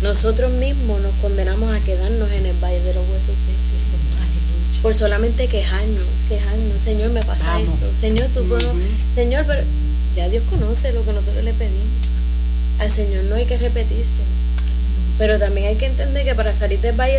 nosotros mismos nos condenamos a quedarnos en el valle de los huesos secos. Por solamente quejarnos. Señor, me pasa esto. Señor, Señor, pero ya Dios conoce lo que nosotros le pedimos. Al Señor no hay que repetirse. Pero también hay que entender que para salir del valle